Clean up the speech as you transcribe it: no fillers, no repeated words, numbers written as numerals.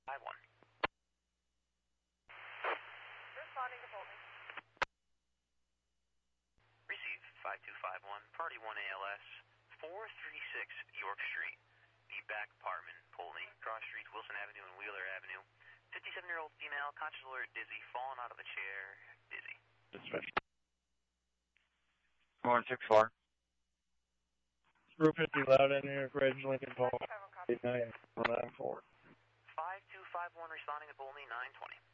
51. Responding to Bolton. Receive 5251, Party 1 ALS, 436 York Street. The back apartment, Polney, cross streets Wilson Avenue and Wheeler Avenue. 57-year-old female, conscious alert, dizzy, fallen out of a chair, dizzy. Dispatch. 164. Group 50 loud in here, Bridge, Lincoln, Paul. 8994. 5251 responding to Polney, 920.